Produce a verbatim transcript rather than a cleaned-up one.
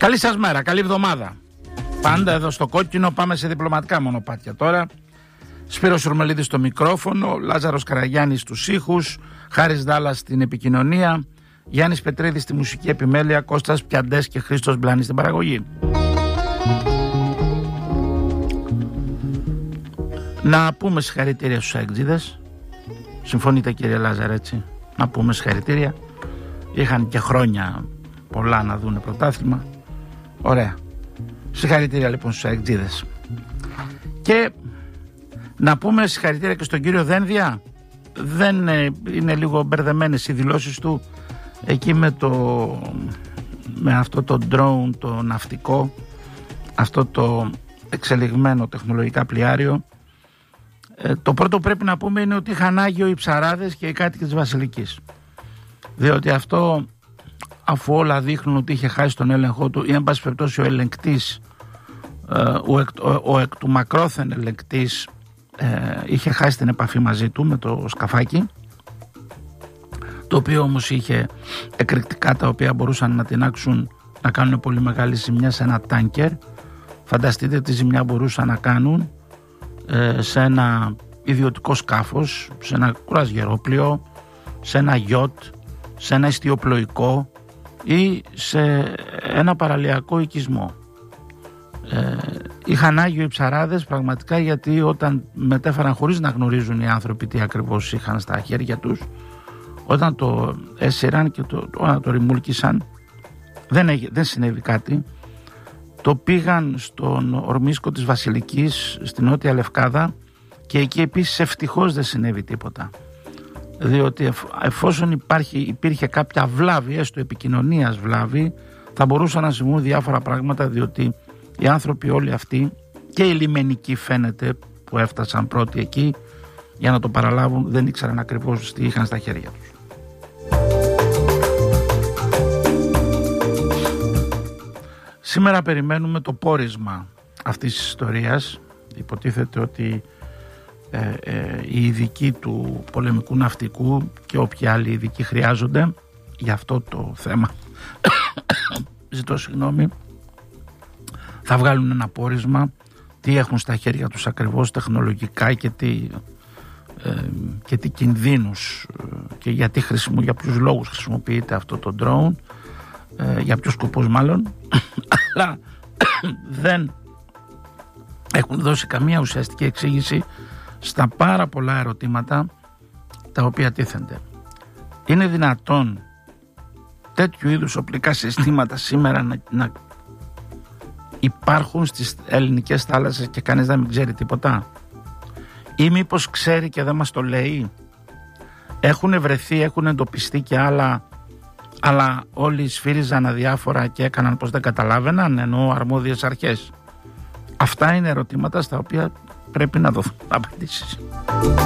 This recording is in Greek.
Καλή σας μέρα, καλή εβδομάδα. Πάντα εδώ στο κόκκινο, πάμε σε διπλωματικά μονοπάτια τώρα. Σπύρος Σουρμελίδης στο μικρόφωνο, Λάζαρος Καραγιάννης στους ήχους, Χάρης Δάλλας στην επικοινωνία, Γιάννης Πετρίδης στη μουσική επιμέλεια, Κώστας Πιαντές και Χρήστος Μπλάνης στην παραγωγή. Να πούμε συγχαρητήρια στους αεκτζίδες. Συμφωνείτε κύριε Λάζαρ, έτσι? Να πούμε συγχαρητήρια. Είχαν και χρόνια πολλά να δούνε πρωτάθλημα. Ωραία. Συγχαρητήρια λοιπόν στους αεκτζίδες. Και να πούμε συγχαρητήρια και στον κύριο Δένδια. Δεν ε, είναι λίγο μπερδεμένες οι δηλώσεις του εκεί με, το, με αυτό το drone, το ναυτικό, αυτό το εξελιγμένο τεχνολογικά πλοιάριο. Ε, το πρώτο που πρέπει να πούμε είναι ότι είχαν άγιο οι ψαράδες και οι κάτοικοι της Βασιλικής. Διότι αυτό, αφού όλα δείχνουν ότι είχε χάσει τον έλεγχό του, ή εν πάση περιπτώσει ο ελεγκτής, ε, ο, εκ, ο, ο εκ του μακρόθεν ελεγκτής, ε, είχε χάσει την επαφή μαζί του με το σκαφάκι, το οποίο όμως είχε εκρηκτικά τα οποία μπορούσαν να τινάξουν, να κάνουν πολύ μεγάλη ζημιά σε ένα τάνκερ. Φανταστείτε τι ζημιά μπορούσαν να κάνουν ε, σε ένα ιδιωτικό σκάφος, σε ένα κουραζιερόπλιο, σε ένα γιότ, σε ένα ιστιοπλοϊκό ή σε ένα παραλιακό οικισμό. Ε, είχαν άγιο οι ψαράδες πραγματικά, γιατί όταν μετέφεραν χωρίς να γνωρίζουν οι άνθρωποι τι ακριβώς είχαν στα χέρια τους, όταν το έσυραν και το, το, το ρημούλκησαν, δεν, έγι, δεν συνέβη κάτι. Το πήγαν στον ορμίσκο της Βασιλικής, στην Νότια Λευκάδα, και εκεί επίσης ευτυχώς δεν συνέβη τίποτα. Διότι εφόσον υπάρχει, υπήρχε κάποια βλάβη, έστω επικοινωνίας βλάβη, θα μπορούσαν να συμβούν διάφορα πράγματα, διότι οι άνθρωποι όλοι αυτοί και οι λιμενικοί φαίνεται που έφτασαν πρώτοι εκεί για να το παραλάβουν, δεν ήξεραν ακριβώς τι είχαν στα χέρια τους. Σήμερα περιμένουμε το πόρισμα αυτής της ιστορίας. Υποτίθεται ότι ε, ε, οι ειδικοί του πολεμικού ναυτικού και όποιοι άλλοι ειδικοί χρειάζονται για αυτό το θέμα ζητώ συγγνώμη, θα βγάλουν ένα πόρισμα τι έχουν στα χέρια τους ακριβώς τεχνολογικά και τι, ε, και τι κινδύνους και γιατί χρησιμο, για ποιους λόγους χρησιμοποιείται αυτό το drone, ε, για ποιους σκοπούς μάλλον, αλλά δεν έχουν δώσει καμία ουσιαστική εξήγηση στα πάρα πολλά ερωτήματα τα οποία τίθενται. Είναι δυνατόν τέτοιου είδους οπλικά συστήματα σήμερα να, να υπάρχουν στις ελληνικές θάλασσες και κανείς να μην ξέρει τίποτα? Ή μήπως ξέρει και δεν μας το λέει? Έχουν βρεθεί, έχουν εντοπιστεί και άλλα, αλλά όλοι σφύριζαν αδιάφορα και έκαναν πως δεν καταλάβαιναν, ενώ αρμόδιες αρχές? Αυτά είναι ερωτήματα στα οποία πρέπει να δοθούν απαντήσεις.